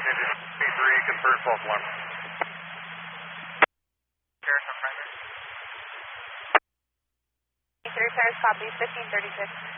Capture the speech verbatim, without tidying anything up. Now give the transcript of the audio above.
three, confirm false alarm. Three pairs, copy, fifteen thirty-six.